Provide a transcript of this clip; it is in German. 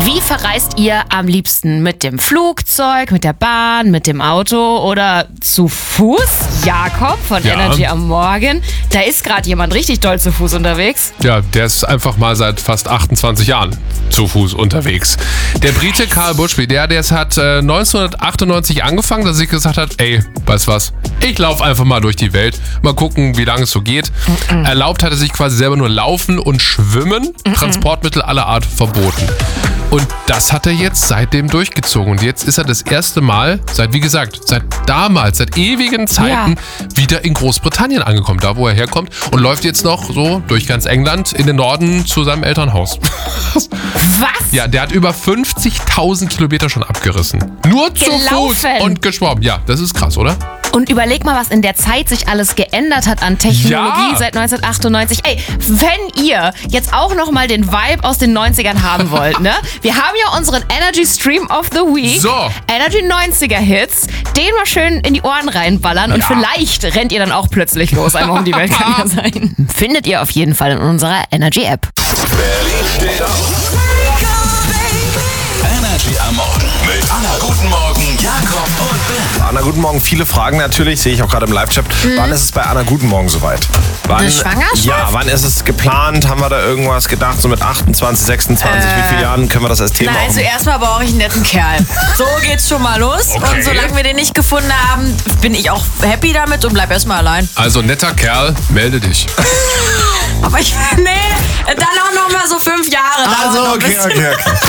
Wie verreist ihr am liebsten? Mit dem Flugzeug, mit der Bahn, mit dem Auto oder zu Fuß? Jakob von Energy am Morgen. Da ist gerade jemand richtig doll zu Fuß unterwegs. Ja, der ist einfach mal seit fast 28 Jahren zu Fuß unterwegs. Der Brite Karl Bushby, der hat 1998 angefangen, dass er sich gesagt hat, ey, weißt was, ich laufe einfach mal durch die Welt, mal gucken, wie lange es so geht. Erlaubt hat er sich quasi selber nur Laufen und Schwimmen, Transportmittel aller Art verboten. Und das hat er jetzt seitdem durchgezogen. Und jetzt ist er das erste Mal, seit ewigen Zeiten, wieder in Großbritannien angekommen, da wo er herkommt. Und läuft jetzt noch so durch ganz England in den Norden zu seinem Elternhaus. Was? Ja, der hat über 50.000 Kilometer schon abgerissen. Nur zu Fuß und geschwommen. Ja, das ist krass, oder? Und überleg mal, was in der Zeit sich alles geändert hat an Technologie seit 1998. Ey, wenn ihr jetzt auch nochmal den Vibe aus den 90ern haben wollt, ne? Wir haben ja unseren Energy Stream of the Week. So. Energy 90er Hits. Den mal schön in die Ohren reinballern und vielleicht rennt ihr dann auch plötzlich los. Einmal um die Welt kann ja sein. Findet ihr auf jeden Fall in unserer Energy App. Berlin steht auf. Energy am Morgen mit Anna. Guten Morgen, Jakob und Ben. Anna, guten Morgen. Viele Fragen natürlich, sehe ich auch gerade im Live-Chat. Wann ist es bei Anna, guten Morgen soweit? Eine Schwangerschaft? Ja, wann ist es geplant? Haben wir da irgendwas gedacht? So mit 28, 26, wie viele Jahren können wir das als Thema Na, also erstmal brauche ich einen netten Kerl. So geht's schon mal los. Okay. Und solange wir den nicht gefunden haben, bin ich auch happy damit und bleib erstmal allein. Also netter Kerl, melde dich. Aber dann auch noch mal so 5 Jahre. Also, okay.